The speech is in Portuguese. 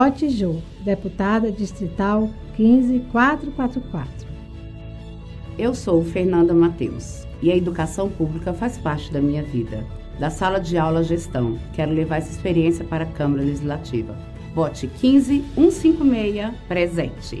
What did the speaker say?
Jô, deputada distrital 15444. Eu sou Fernanda Mateus e a educação pública faz parte da minha vida. Da sala de aula à gestão, quero levar essa experiência para a Câmara Legislativa. Vote 15156, presente.